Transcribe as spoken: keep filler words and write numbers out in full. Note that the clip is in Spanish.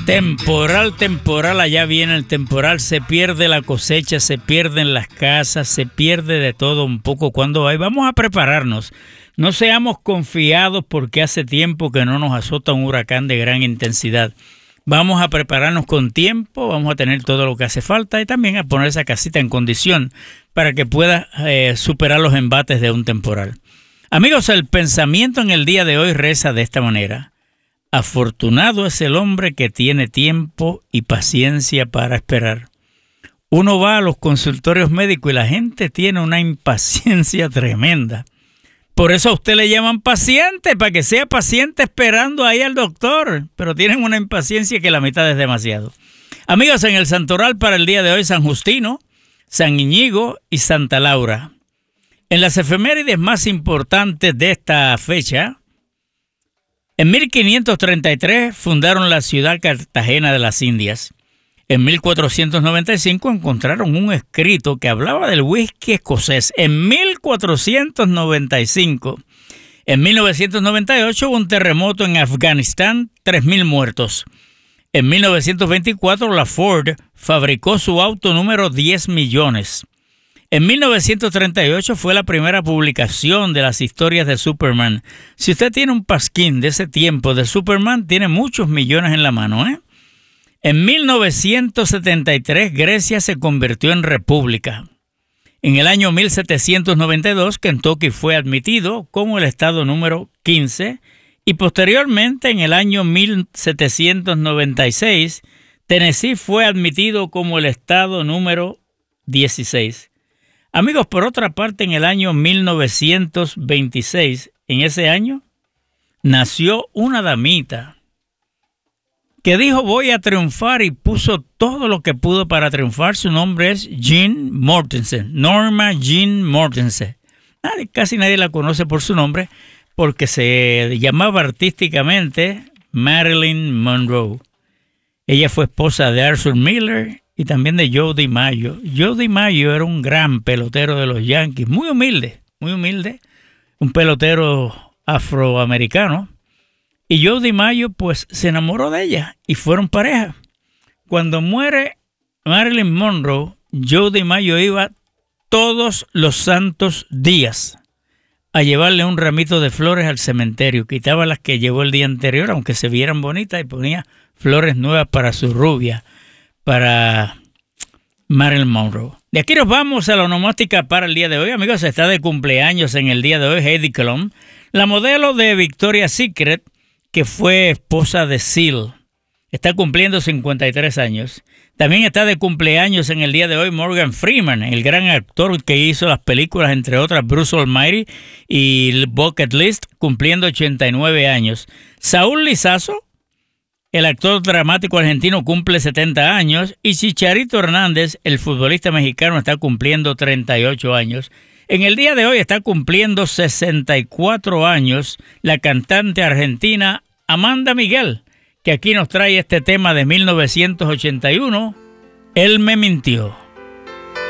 Temporal, temporal, allá viene el temporal, se pierde la cosecha, se pierden las casas, se pierde de todo un poco cuando hay. Vamos a prepararnos, no seamos confiados porque hace tiempo que no nos azota un huracán de gran intensidad. Vamos a prepararnos con tiempo, vamos a tener todo lo que hace falta y también a poner esa casita en condición para que pueda eh, superar los embates de un temporal. Amigos, el pensamiento en el día de hoy reza de esta manera. Afortunado es el hombre que tiene tiempo y paciencia para esperar. Uno va a los consultorios médicos y la gente tiene una impaciencia tremenda. Por eso a usted le llaman paciente, para que sea paciente esperando ahí al doctor. Pero tienen una impaciencia que la mitad es demasiado. Amigos, en el santoral para el día de hoy, San Justino, San Íñigo y Santa Laura. En las efemérides más importantes de esta fecha, en mil quinientos treinta y tres fundaron la ciudad Cartagena de las Indias. En mil cuatrocientos noventa y cinco encontraron un escrito que hablaba del whisky escocés. En mil cuatrocientos noventa y cinco. En mil novecientos noventa y ocho hubo un terremoto en Afganistán, tres mil muertos. En mil novecientos veinticuatro la Ford fabricó su auto número diez millones. En mil novecientos treinta y ocho fue la primera publicación de las historias de Superman. Si usted tiene un pasquín de ese tiempo de Superman, tiene muchos millones en la mano, ¿eh? En mil novecientos setenta y tres, Grecia se convirtió en república. En el año mil setecientos noventa y dos, Kentucky fue admitido como el estado número quince y posteriormente, en el año mil setecientos noventa y seis, Tennessee fue admitido como el estado número dieciséis. Amigos, por otra parte, en el año mil novecientos veintiséis, en ese año, nació una damita que dijo voy a triunfar y puso todo lo que pudo para triunfar. Su nombre es Jean Mortensen, Norma Jean Mortensen. Nadie, casi nadie la conoce por su nombre porque se llamaba artísticamente Marilyn Monroe. Ella fue esposa de Arthur Miller y también de Joe DiMaggio. Joe DiMaggio era un gran pelotero de los Yankees, muy humilde, muy humilde, un pelotero afroamericano. Y Joe DiMaggio pues se enamoró de ella y fueron pareja. Cuando muere Marilyn Monroe, Joe DiMaggio iba todos los santos días a llevarle un ramito de flores al cementerio. Quitaba las que llevó el día anterior, aunque se vieran bonitas, y ponía flores nuevas para su rubia, para Marilyn Monroe. De aquí nos vamos a la onomástica para el día de hoy. Amigos, está de cumpleaños en el día de hoy Heidi Klum, la modelo de Victoria's Secret, que fue esposa de Seal. Está cumpliendo cincuenta y tres años. También está de cumpleaños en el día de hoy Morgan Freeman, el gran actor que hizo las películas, entre otras, Bruce Almighty y Bucket List, cumpliendo ochenta y nueve años. Saúl Lizazo, el actor dramático argentino, cumple setenta años. Y Chicharito Hernández, el futbolista mexicano, está cumpliendo treinta y ocho años. En el día de hoy está cumpliendo sesenta y cuatro años la cantante argentina Amanda Miguel, que aquí nos trae este tema de mil novecientos ochenta y uno, Él me mintió.